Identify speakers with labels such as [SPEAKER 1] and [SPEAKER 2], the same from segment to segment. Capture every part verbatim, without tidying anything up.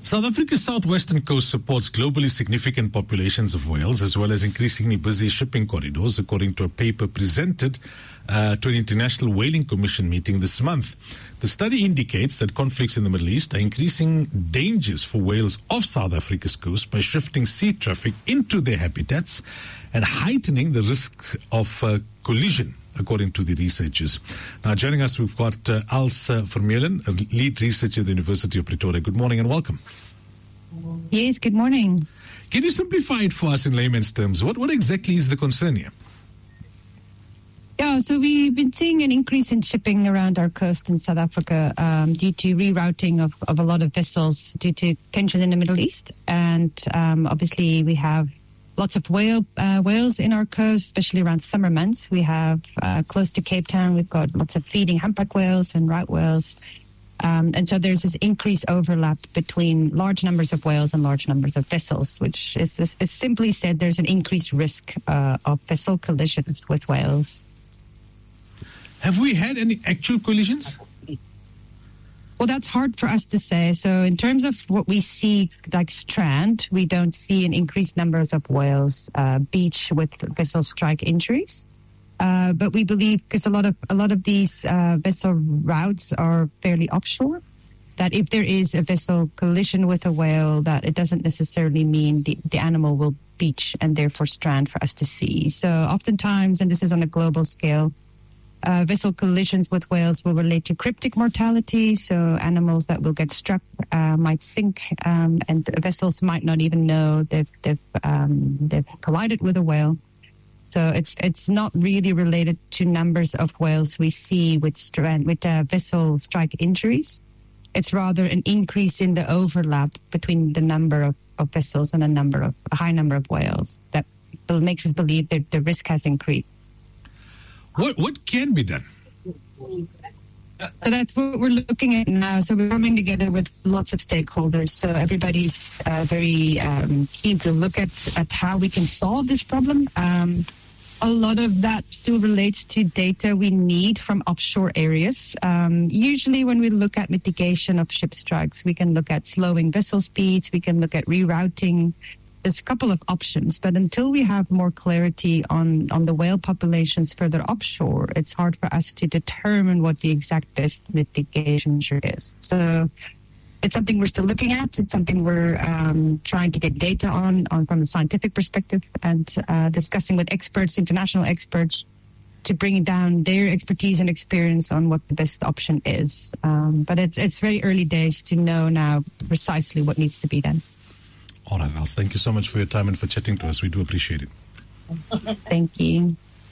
[SPEAKER 1] South Africa's southwestern coast supports globally significant populations of whales as well as increasingly busy shipping corridors, according to a paper presented uh, to an International Whaling Commission meeting this month. The study indicates that conflicts in the Middle East are increasing dangers for whales off South Africa's coast by shifting sea traffic into their habitats and heightening the risk of uh, collision, according to the researchers. Now, joining us, we've got uh, Els uh, Vermeulen, a lead researcher at the University of Pretoria. Good morning and welcome.
[SPEAKER 2] Yes, good morning.
[SPEAKER 1] Can you simplify it for us in layman's terms? What, what exactly is the concern here?
[SPEAKER 2] Yeah, so we've been seeing an increase in shipping around our coast in South Africa um, due to rerouting of, of a lot of vessels due to tensions in the Middle East. And um, obviously we have lots of whale uh, whales in our coast, especially around summer months. We have uh, close to Cape Town, we've got lots of feeding humpback whales and right whales. Um, and so there's this increased overlap between large numbers of whales and large numbers of vessels, which is, is, is simply said there's an increased risk uh, of vessel collisions with whales.
[SPEAKER 1] Have we had any actual collisions?
[SPEAKER 2] Well, that's hard for us to say. So in terms of what we see, like strand, we don't see an increased numbers of whales uh, beach with vessel strike injuries. Uh, but we believe, because a lot of a lot of these uh, vessel routes are fairly offshore, that if there is a vessel collision with a whale, that it doesn't necessarily mean the, the animal will beach and therefore strand for us to see. So oftentimes, and this is on a global scale, Uh, vessel collisions with whales will relate to cryptic mortality, so animals that will get struck uh, might sink, um, and vessels might not even know they've they've, um, they've collided with a whale. So it's it's not really related to numbers of whales we see with strand with uh, vessel strike injuries. It's rather an increase in the overlap between the number of, of vessels and a number of a high number of whales that makes us believe that the risk has increased.
[SPEAKER 1] What what can be done?
[SPEAKER 2] So that's what we're looking at now. So we're coming together with lots of stakeholders. So everybody's uh, very um, keen to look at, at how we can solve this problem. Um, a lot of that still relates to data we need from offshore areas. Um, usually when we look at mitigation of ship strikes, we can look at slowing vessel speeds. We can look at rerouting. There's a couple of options, but until we have more clarity on, on the whale populations further offshore, it's hard for us to determine what the exact best mitigation measure is. So it's something we're still looking at. It's something we're um, trying to get data on, on from a scientific perspective and uh, discussing with experts, international experts, to bring down their expertise and experience on what the best option is. Um, but it's it's very early days to know now precisely what needs to be done.
[SPEAKER 1] All right, Els, thank you so much for your time and for chatting to us. We do appreciate it.
[SPEAKER 2] Thank you.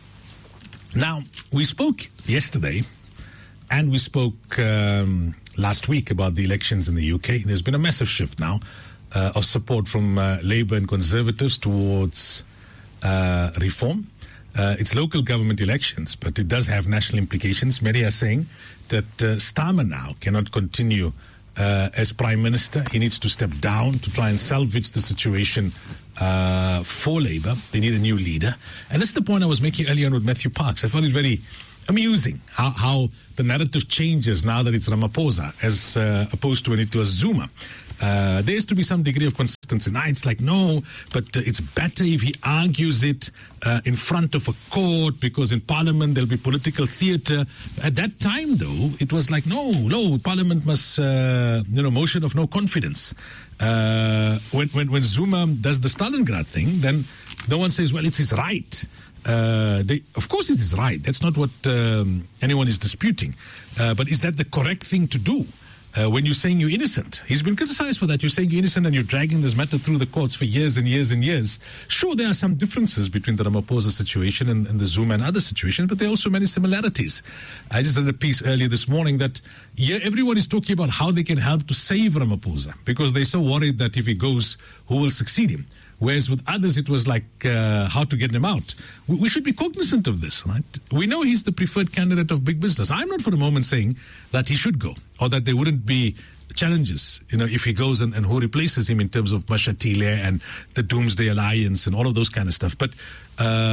[SPEAKER 1] Now, we spoke yesterday and we spoke um, last week about the elections in the U K. There's been a massive shift now uh, of support from uh, Labour and Conservatives towards uh, reform. Uh, it's local government elections, but it does have national implications. Many are saying that uh, Starmer now cannot continue Uh, as Prime Minister. He needs to step down to try and salvage the situation uh, for Labour. They need a new leader. And that's the point I was making earlier on with Matthew Parks. I found it very amusing how, how the narrative changes now that it's Ramaphosa as uh, opposed to when it was Zuma. Uh, there has to be some degree of consistency. Now it's like, no, but uh, it's better if he argues it uh, in front of a court, because in Parliament there'll be political theatre. At that time, though, it was like, no, no, Parliament must, uh, you know, motion of no confidence. Uh, when, when, when Zuma does the Stalingrad thing, then no one says, well, it's his right. Uh, they, of course it is right. That's not what um, anyone is disputing. Uh, but is that the correct thing to do? Uh, when you're saying you're innocent. He's been criticized for that. You're saying you're innocent and you're dragging this matter through the courts for years and years and years. Sure, there are some differences between the Ramaphosa situation and, and the Zuma and other situations, but there are also many similarities. I just read a piece earlier this morning that yeah, everyone is talking about how they can help to save Ramaphosa because they're so worried that if he goes, who will succeed him? Whereas with others, it was like uh, how to get him out. We, we should be cognizant of this, right? We know he's the preferred candidate of big business. I'm not for a moment saying that he should go or that there wouldn't be challenges, you know, if he goes and, and who replaces him in terms of Mashatile and the Doomsday Alliance and all of those kind of stuff. But uh,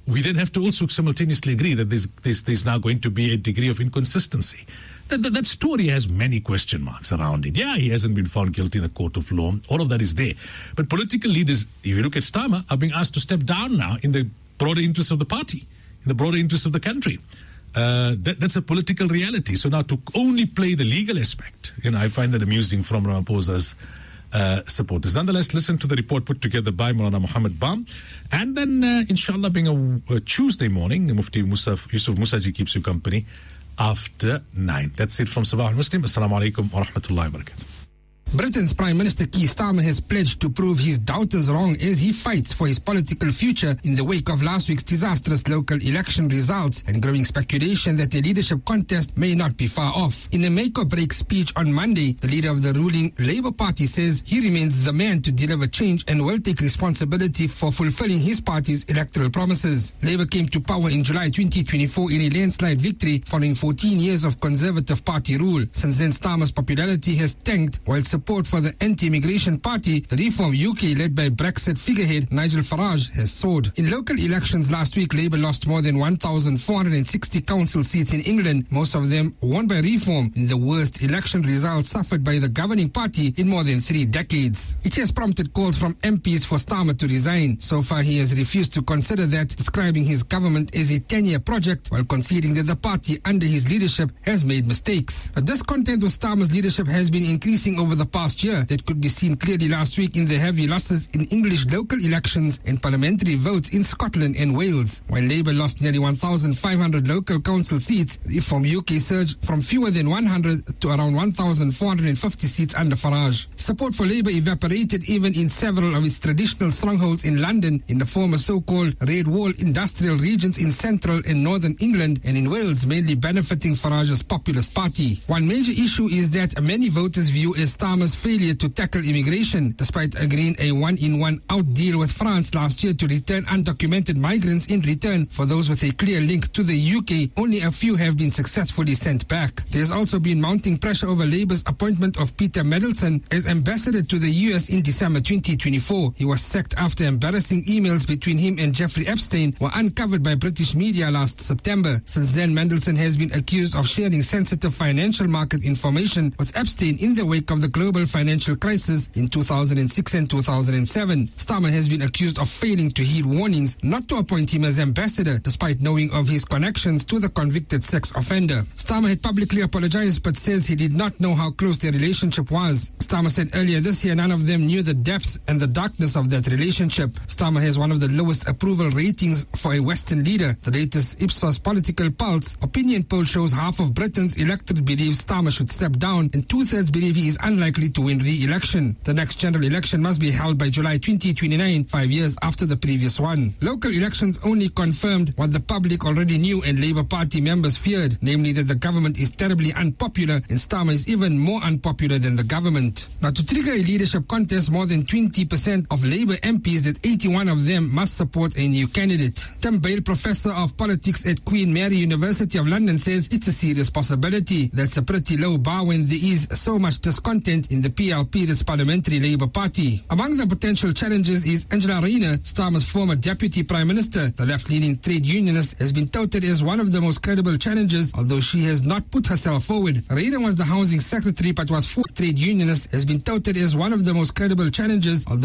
[SPEAKER 1] we then have to also simultaneously agree that there's, there's, there's now going to be a degree of inconsistency. That, that, that story has many question marks around it. Yeah, he hasn't been found guilty in a court of law. All of that is there. But political leaders, if you look at Starmer, are being asked to step down now in the broader interests of the party, in the broader interests of the country. Uh, that, that's a political reality. So now to only play the legal aspect, you know, I find that amusing from Ramaphosa's uh, supporters. Nonetheless, listen to the report put together by Maulana Muhammad Bam. And then, uh, inshallah, being a, a Tuesday morning, Mufti Musa, Yusuf Musaji keeps you company after nine. That's it from Sabah al-Muslim. Assalamu alaikum wa rahmatullahi wa barakatuh.
[SPEAKER 3] Britain's Prime Minister Keir Starmer has pledged to prove his doubters wrong as he fights for his political future in the wake of last week's disastrous local election results and growing speculation that a leadership contest may not be far off. In a make-or-break speech on Monday, the leader of the ruling Labour Party says he remains the man to deliver change and will take responsibility for fulfilling his party's electoral promises. Labour came to power in July twenty twenty-four in a landslide victory following fourteen years of Conservative Party rule. Since then, Starmer's popularity has tanked, while support for the anti-immigration party, the Reform U K, led by Brexit figurehead Nigel Farage, has soared. In local elections last week, Labour lost more than one thousand four hundred sixty council seats in England, most of them won by Reform, in the worst election results suffered by the governing party in more than three decades. It has prompted calls from M Ps for Starmer to resign. So far, he has refused to consider that, describing his government as a ten-year project, while conceding that the party under his leadership has made mistakes. A discontent with Starmer's leadership has been increasing over the past year. That could be seen clearly last week in the heavy losses in English local elections and parliamentary votes in Scotland and Wales. While Labour lost nearly one thousand five hundred local council seats, Reform U K surged from fewer than one hundred to around one thousand four hundred fifty seats under Farage. Support for Labour evaporated even in several of its traditional strongholds in London, in the former so-called Red Wall industrial regions in central and northern England, and in Wales, mainly benefiting Farage's populist party. One major issue is that many voters view as Starmer's failure to tackle immigration, despite agreeing a one-in-one out deal with France last year to return undocumented migrants in return for those with a clear link to the U K. Only a few have been successfully sent back. There's also been mounting pressure over Labour's appointment of Peter Mandelson as ambassador to the U S in December twenty twenty-four. He was sacked after embarrassing emails between him and Jeffrey Epstein were uncovered by British media last September. Since then, Mandelson has been accused of sharing sensitive financial market information with Epstein in the wake of the global financial crisis in two thousand six and two thousand seven. Starmer has been accused of failing to heed warnings not to appoint him as ambassador, despite knowing of his connections to the convicted sex offender. Starmer had publicly apologized but says he did not know how close their relationship was. Starmer said earlier this year none of them knew the depth and the darkness of that relationship. Starmer has one of the lowest approval ratings for a Western leader. The latest Ipsos Political Pulse opinion poll shows half of Britain's electorate believes Starmer should step down and two-thirds believe he is unlikely to win re-election. The next general election must be held by July twenty twenty-nine, five years after the previous one. Local elections only confirmed what the public already knew and Labour Party members feared, namely that the government is terribly unpopular and Starmer is even more unpopular than the government. Now, to trigger a leadership contest, more than twenty percent of Labour M Ps, that eighty-one of them must support a new candidate. Tim Bale, professor of politics at Queen Mary University of London, says it's a serious possibility. That's a pretty low bar when there is so much discontent in the P L P, that's Parliamentary Labour Party. Among the potential challenges is Angela Rayner, Starmer's former deputy prime minister. The left-leaning trade unionist has been touted as one of the most credible challenges, although she has not put herself forward. Rayner was the housing secretary but was for trade unionist, has been touted as one of the most credible challenges, although